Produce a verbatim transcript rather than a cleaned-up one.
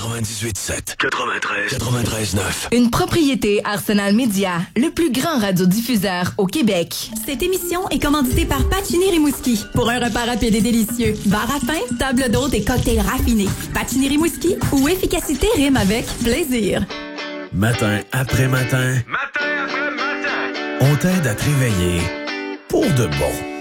quatre-vingt-dix-huit sept, quatre-vingt-treize, quatre-vingt-treize neuf. Une propriété Arsenal Média, le plus grand radiodiffuseur au Québec. Cette émission est commanditée par Pacini Rimouski. Pour un repas rapide et délicieux, bar à pain, table d'hôte et cocktails raffinés. Pacini Rimouski, où efficacité rime avec plaisir. Matin après matin. Matin après matin. On t'aide à te réveiller pour de bon.